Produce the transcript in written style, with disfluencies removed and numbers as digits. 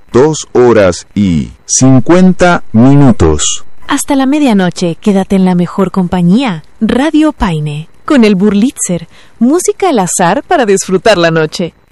2 horas y 50 minutos. Hasta la medianoche, quédate en la mejor compañía. Radio Paine, con el Burlitzer, música al azar para disfrutar la noche.